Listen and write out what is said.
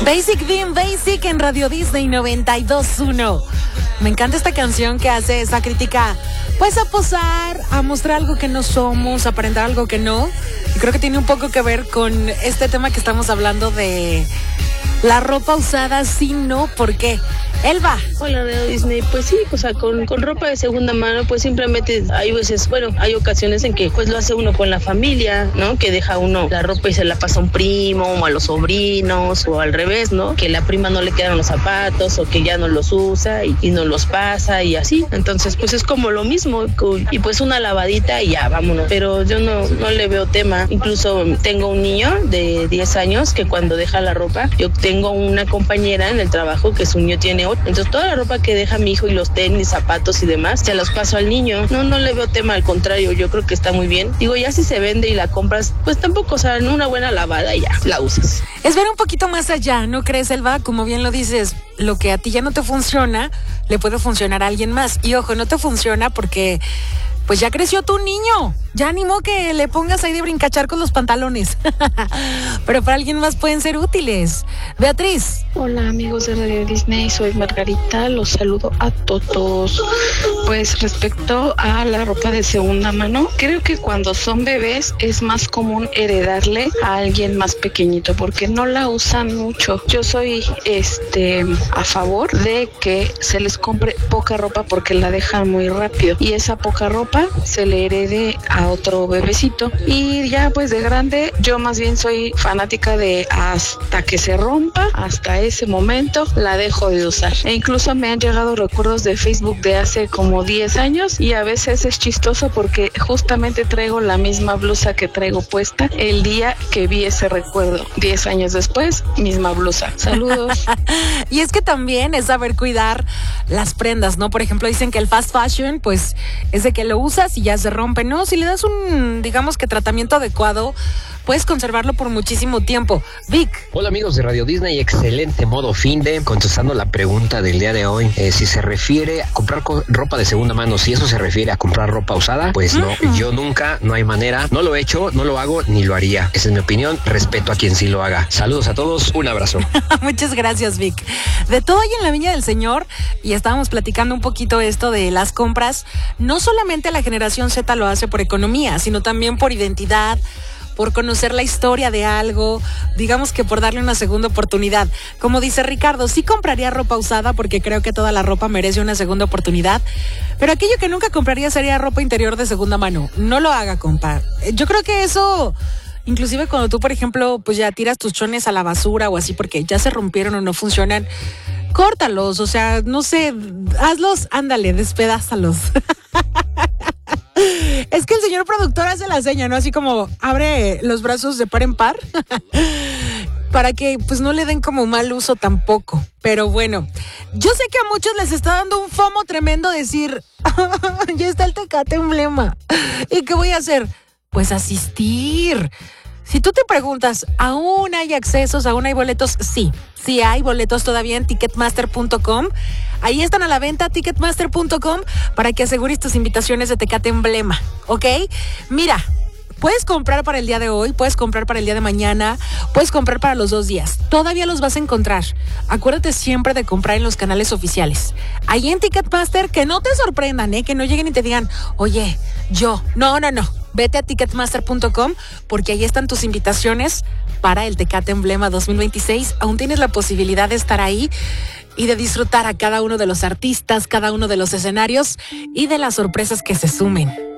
Basic Beam Basic en Radio Disney 92.1. Me encanta esta canción que hace esa crítica, pues a posar, a mostrar algo que no somos, a aparentar algo que no. Y creo que tiene un poco que ver con este tema que estamos hablando de la ropa usada, sí, no, ¿por qué? Elba. Hola, Radio Disney. Pues sí, o sea, con ropa de segunda mano, pues simplemente hay veces, bueno, hay ocasiones en que pues lo hace uno con la familia, ¿no? Que deja uno la ropa y se la pasa a un primo o a los sobrinos o al revés, ¿no? Que la prima no le quedan los zapatos o que ya no los usa y no los pasa y así. Entonces, pues es como lo mismo y pues una lavadita y ya, vámonos. Pero yo no le veo tema. Incluso tengo un niño de 10 años que cuando deja la ropa, yo tengo una compañera en el trabajo que su niño tiene 8. Entonces toda la ropa que deja mi hijo y los tenis, zapatos y demás, se los paso al niño. No le veo tema, al contrario, yo creo que está muy bien. Digo, ya si se vende y la compras, pues tampoco, o sea, en una buena lavada y ya, la usas. Es ver un poquito más allá, ¿no crees, Elba? Como bien lo dices, lo que a ti ya no te funciona, le puede funcionar a alguien más. Y ojo, no te funciona porque pues ya creció tu niño. Ya animó que le pongas ahí de brincachar con los pantalones. Pero para alguien más pueden ser útiles. Beatriz. Hola amigos de Radio Disney, soy Margarita, los saludo a todos. Pues respecto a la ropa de segunda mano, creo que cuando son bebés es más común heredarle a alguien más pequeñito porque no la usan mucho. Yo soy a favor de que se les compre poca ropa porque la dejan muy rápido y esa poca ropa se le herede a otro bebecito. Y ya pues de grande yo más bien soy fanática de hasta que se rompa, hasta ese momento la dejo de usar. E incluso me han llegado recuerdos de Facebook de hace como 10 años y a veces es chistoso porque justamente traigo la misma blusa que traigo puesta el día que vi ese recuerdo. 10 años después, misma blusa. Saludos. Y es que también es saber cuidar las prendas, ¿no? Por ejemplo, dicen que el fast fashion, pues, es de que lo usas y ya se rompe, ¿no? Si le das un, digamos que tratamiento adecuado, puedes conservarlo por muchísimo tiempo. Vic. Hola amigos de Radio Disney, excelente modo finde. Contestando la pregunta del día de hoy, si se refiere a comprar ropa de segunda mano, si eso se refiere a comprar ropa usada, pues no, yo nunca, no hay manera, no lo he hecho, no lo hago, ni lo haría. Esa es mi opinión, respeto a quien sí lo haga. Saludos a todos, un abrazo. Muchas gracias, Vic. De todo hay en la Viña del Señor y estábamos platicando un poquito esto de las compras. No solamente la generación Z lo hace por economía, sino también por identidad, por conocer la historia de algo, digamos que por darle una segunda oportunidad. Como dice Ricardo, sí compraría ropa usada porque creo que toda la ropa merece una segunda oportunidad, pero aquello que nunca compraría sería ropa interior de segunda mano. No lo haga, compa. Yo creo que eso, inclusive cuando tú, por ejemplo, pues ya tiras tus chones a la basura o así porque ya se rompieron o no funcionan, córtalos, o sea, no sé, hazlos, ándale, despedázalos. Es que el señor productor hace la seña, ¿no? Así como abre los brazos de par en par para que pues no le den como mal uso tampoco. Pero bueno, yo sé que a muchos les está dando un FOMO tremendo decir, ya está el Tecate Emblema. ¿Y qué voy a hacer? Pues asistir. Si tú te preguntas, ¿aún hay accesos? ¿Aún hay boletos? Sí hay boletos todavía en Ticketmaster.com. Ahí están a la venta, Ticketmaster.com, para que asegures tus invitaciones de Tecate Emblema, ¿ok? Mira, puedes comprar para el día de hoy, puedes comprar para el día de mañana, puedes comprar para los 2 días. Todavía los vas a encontrar. Acuérdate siempre de comprar en los canales oficiales. Ahí en Ticketmaster, que no te sorprendan, que no lleguen y te digan, oye, no. Vete a Ticketmaster.com porque ahí están tus invitaciones para el Tecate Emblema 2026. Aún tienes la posibilidad de estar ahí y de disfrutar a cada uno de los artistas, cada uno de los escenarios y de las sorpresas que se sumen.